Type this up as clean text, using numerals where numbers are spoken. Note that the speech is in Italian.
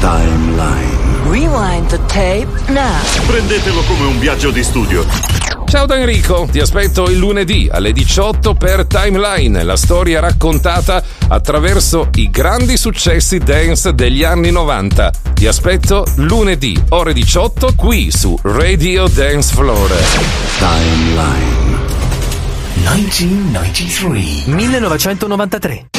Timeline. Rewind the tape now. Prendetelo come un viaggio di studio. Ciao da Enrico, ti aspetto il lunedì alle 18 per Timeline, la storia raccontata attraverso i grandi successi dance degli anni 90. Ti aspetto lunedì, ore 18, qui su Radio Dance Floor. Timeline. 1993.